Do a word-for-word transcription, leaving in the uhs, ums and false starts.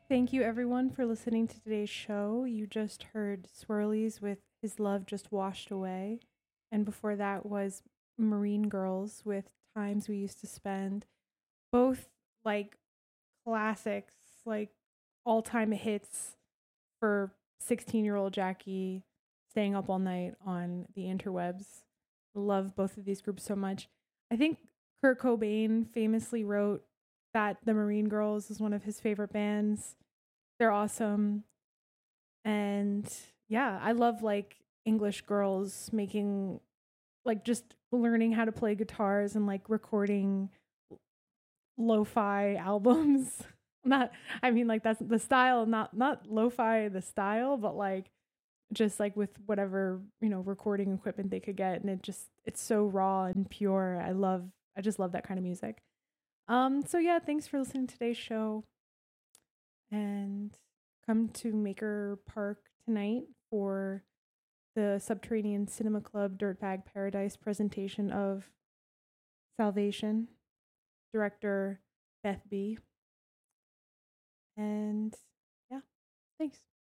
Thank you, everyone, for listening to today's show. You just heard Swirlies with His Love Just Washed Away. And before that was Marine Girls with Times We Used to Spend. Both like classics, like all time hits for sixteen year old Jackie staying up all night on the interwebs. Love both of these groups so much. I think Kurt Cobain famously wrote that the Marine Girls is one of his favorite bands. They're awesome. And yeah, I love like English girls making like just learning how to play guitars and like recording lo-fi albums. Not I mean like that's the style, not not lo-fi the style, but like just like with whatever, you know, recording equipment they could get, and it just it's so raw and pure. I love I just love that kind of music. Um so yeah, thanks for listening to today's show, and come to Maker Park tonight for the Subterranean Cinema Club Dirtbag Paradise presentation of Salvation, director Beth B. And yeah, thanks.